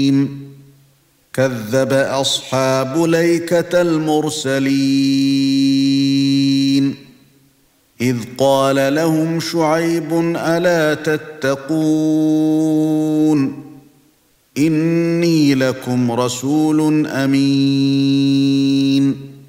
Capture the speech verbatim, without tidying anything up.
كذب أصحاب الأيكة المرسلين إذ قال لهم شعيب ألا تتقون إني لكم رسول أمين